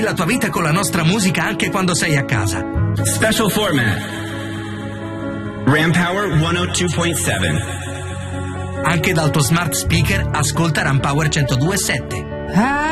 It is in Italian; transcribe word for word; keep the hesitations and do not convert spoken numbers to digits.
la tua vita con la nostra musica anche quando sei a casa. Special format. Ram Power centodue point sette. Anche dal tuo smart speaker ascolta Ram Power centodue virgola sette.